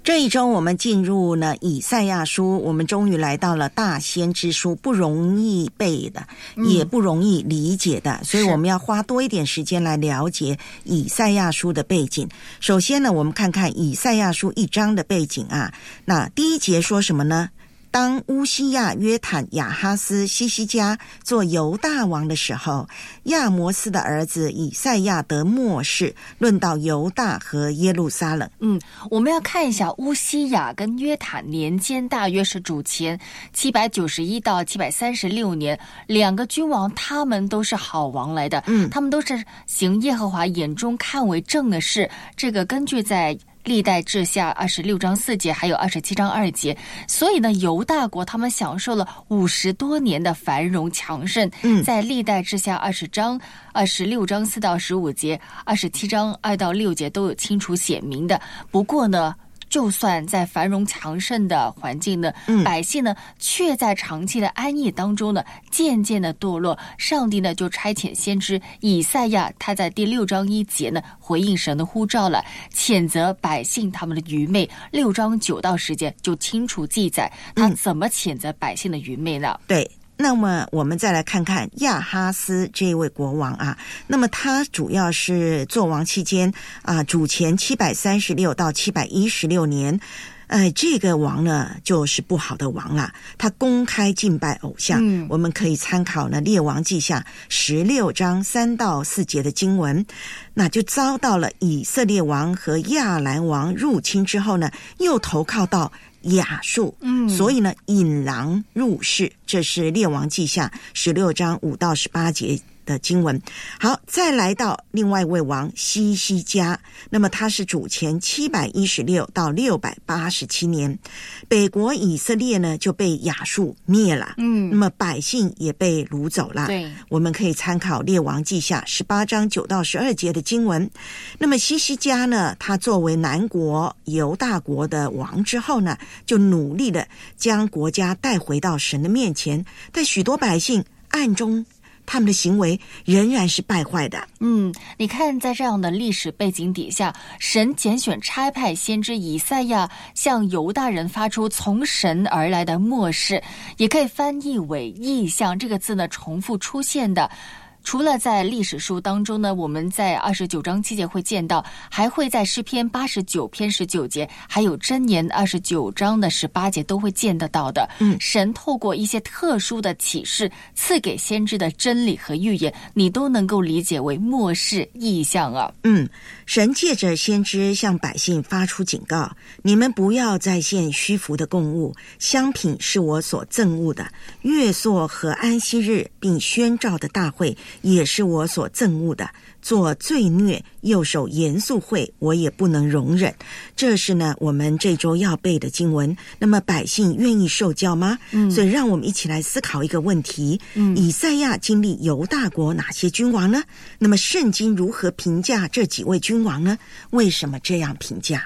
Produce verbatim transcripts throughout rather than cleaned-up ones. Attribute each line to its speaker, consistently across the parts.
Speaker 1: 这一周我们进入呢以赛亚书，我们终于来到了大先知书，不容易背的，也不容易理解的、嗯、所以我们要花多一点时间来了解以赛亚书的背景。首先呢，我们看看以赛亚书一章的背景啊。那第一节说什么呢？当乌西亚、约坦、亚哈斯、西西家做犹大王的时候，亚摩斯的儿子以赛亚得末世，论到犹大和耶路撒冷。
Speaker 2: 嗯，我们要看一下乌西亚跟约坦年间大约是主前七百九十一到七百三十六年，两个君王他们都是好王来的，嗯，他们都是行耶和华眼中看为正的事。这个根据在历代志下二十六章四节还有二十七章二节，所以呢犹大国他们享受了五十多年的繁荣强盛。嗯，在历代志下二十章二十六章四到十五节，二十七章二到六节都有清楚写明的。不过呢，就算在繁荣强盛的环境呢、嗯、百姓呢却在长期的安逸当中呢渐渐的堕落。上帝呢就差遣先知以赛亚，他在第六章一节呢回应神的呼召了，谴责百姓他们的愚昧。六章九到十节就清楚记载他怎么谴责百姓的愚昧呢、
Speaker 1: 嗯、对。那么我们再来看看亚哈斯这一位国王啊，那么他主要是做王期间啊，主前七百三十六到七百一十六年。呃，这个王呢就是不好的王啦，他公开敬拜偶像、嗯、我们可以参考呢列王记下十六章三到四节的经文。那就遭到了以色列王和亚兰王入侵之后呢，又投靠到亚述，嗯，所以呢引狼入室，这是列王记下十六章五到十八节的经文。好，再来到另外一位王西西家，那么他是主前七百一十六到六百八十七年，北国以色列呢就被亚述灭了，嗯，那么百姓也被掳走了。对，我们可以参考列王记下十八章九到十二节的经文。那么西西家呢，他作为南国犹大国的王之后呢，就努力的将国家带回到神的面前，但许多百姓暗中他们的行为仍然是败坏的。
Speaker 2: 嗯，你看在这样的历史背景底下，神拣选差派先知以赛亚向犹大人发出从神而来的默示，也可以翻译为异象，这个字呢重复出现的。除了在历史书当中呢，我们在二十九章七节会见到，还会在诗篇八十九篇十九节，还有箴言二十九章的十八节都会见得到的。嗯，神透过一些特殊的启示赐给先知的真理和预言，你都能够理解为末世异象啊。
Speaker 1: 嗯，神借着先知向百姓发出警告，你们不要再献虚浮的供物，香品是我所憎恶的，月朔和安息日并宣召的大会也是我所憎恶的，做罪孽又守严肃会，我也不能容忍。这是呢我们这周要背的经文。那么百姓愿意受教吗？嗯，所以让我们一起来思考一个问题，嗯，以赛亚经历犹大国哪些君王呢？那么圣经如何评价这几位君王呢？为什么这样评价？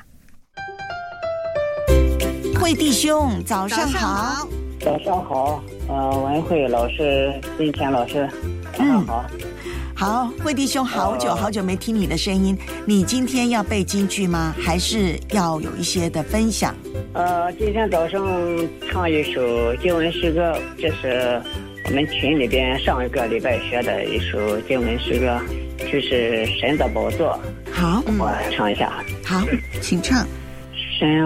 Speaker 1: 慧弟兄早上好。
Speaker 3: 早上好，呃，文慧老师、金钱老师早上好。嗯，
Speaker 1: 好，慧弟兄，好久好久没听你的声音。你今天要背金句吗？还是要有一些的分享？
Speaker 3: 呃，今天早上唱一首经文诗歌，这是我们群里边上一个礼拜学的一首经文诗歌，就是神的宝座。
Speaker 1: 好，
Speaker 3: 我唱一下。
Speaker 1: 好，请唱。
Speaker 3: 神